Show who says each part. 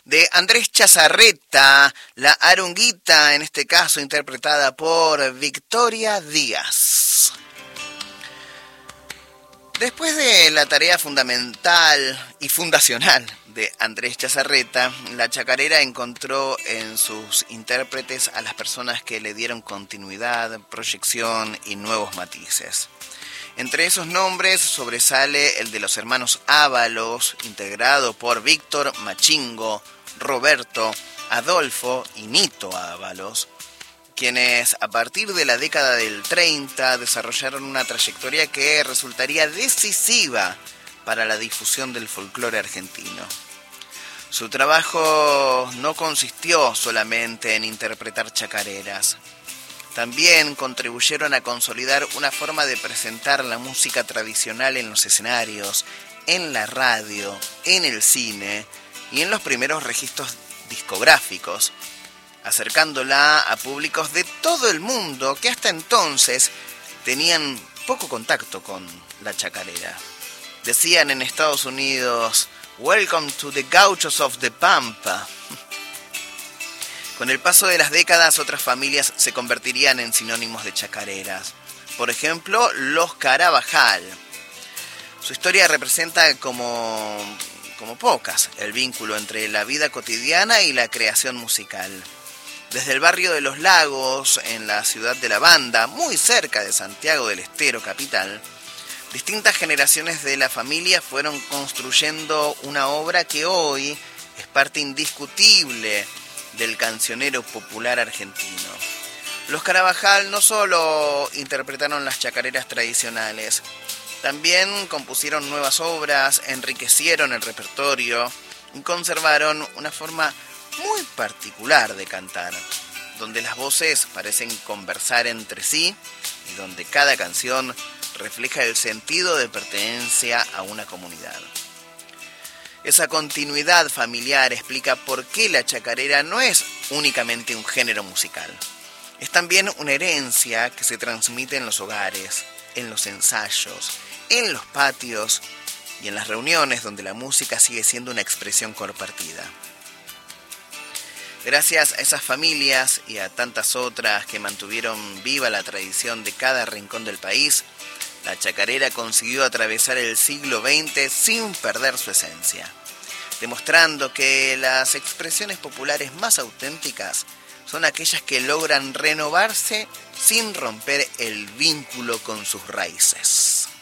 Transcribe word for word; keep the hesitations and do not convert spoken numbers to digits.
Speaker 1: de Andrés Chazarreta, la Arunguita, en este caso interpretada por Victoria Díaz. Después de la tarea fundamental y fundacional de Andrés Chazarreta, la chacarera encontró en sus intérpretes a las personas que le dieron continuidad, proyección y nuevos matices. Entre esos nombres sobresale el de los hermanos Ábalos, integrado por Víctor Machingo, Roberto, Adolfo y Nito Ábalos, quienes a partir de la década del treinta desarrollaron una trayectoria que resultaría decisiva para la difusión del folclore argentino. Su trabajo no consistió solamente en interpretar chacareras. También contribuyeron a consolidar una forma de presentar la música tradicional en los escenarios, en la radio, en el cine y en los primeros registros discográficos, acercándola a públicos de todo el mundo que hasta entonces tenían poco contacto con la chacarera. Decían en Estados Unidos, "Welcome to the Gauchos of the Pampa". Con el paso de las décadas, otras familias se convertirían en sinónimos de chacareras. Por ejemplo, los Carabajal. Su historia representa como, como pocas el vínculo entre la vida cotidiana y la creación musical. Desde el barrio de Los Lagos, en la ciudad de La Banda, muy cerca de Santiago del Estero, capital, distintas generaciones de la familia fueron construyendo una obra que hoy es parte indiscutible del cancionero popular argentino. Los Carabajal no solo interpretaron las chacareras tradicionales, también compusieron nuevas obras, enriquecieron el repertorio y conservaron una forma muy particular de cantar, donde las voces parecen conversar entre sí y donde cada canción refleja el sentido de pertenencia a una comunidad. Esa continuidad familiar explica por qué la chacarera no es únicamente un género musical. Es también una herencia que se transmite en los hogares, en los ensayos, en los patios y en las reuniones donde la música sigue siendo una expresión compartida. Gracias a esas familias y a tantas otras que mantuvieron viva la tradición de cada rincón del país, la chacarera consiguió atravesar el siglo veinte sin perder su esencia, demostrando que las expresiones populares más auténticas son aquellas que logran renovarse sin romper el vínculo con sus raíces.